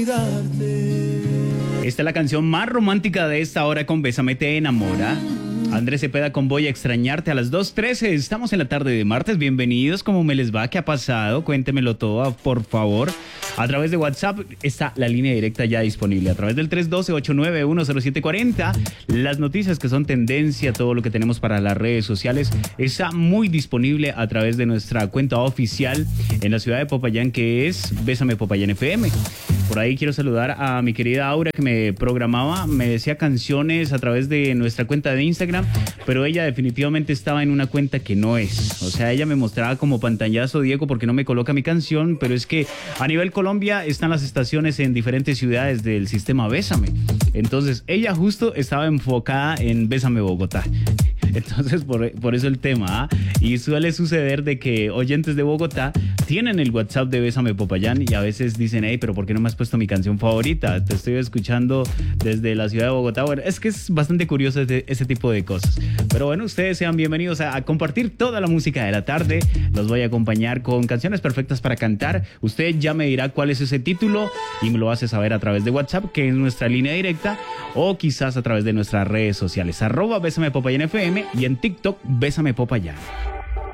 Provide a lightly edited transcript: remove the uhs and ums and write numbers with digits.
Esta es la canción más romántica de esta hora con Bésame te enamora. Andrés Cepeda con Voy a extrañarte a las 2:13. Estamos en la tarde de martes. Bienvenidos. ¿Cómo me les va? ¿Qué ha pasado? Cuéntemelo todo, por favor. A través de WhatsApp está la línea directa ya disponible. A través del 312-891-0740. Las noticias que son tendencia, todo lo que tenemos para las redes sociales, está muy disponible a través de nuestra cuenta oficial en la ciudad de Popayán, que es Bésame Popayán FM. Por ahí quiero saludar a mi querida Aura, que me programaba, me decía canciones a través de nuestra cuenta de Instagram, pero ella definitivamente estaba en una cuenta que no es. O sea, ella me mostraba como pantallazo, Diego, porque no me coloca mi canción, pero es que a nivel Colombia están las estaciones en diferentes ciudades del sistema Bésame. Entonces, ella justo estaba enfocada en Bésame Bogotá. Entonces, por eso el tema, ¿eh? Y suele suceder de que oyentes de Bogotá tienen el WhatsApp de Bésame Popayán y a veces dicen, hey, pero ¿por qué no me has puesto mi canción favorita? Te estoy escuchando desde la ciudad de Bogotá. Bueno, es que es bastante curioso ese tipo de cosas. Pero bueno, ustedes sean bienvenidos a compartir toda la música de la tarde. Los voy a acompañar con canciones perfectas para cantar. Usted ya me dirá cuál es ese título y me lo hace saber a través de WhatsApp, que es nuestra línea directa, o quizás a través de nuestras redes sociales, @Bésame Popayán FM y en TikTok, Bésame Popayán.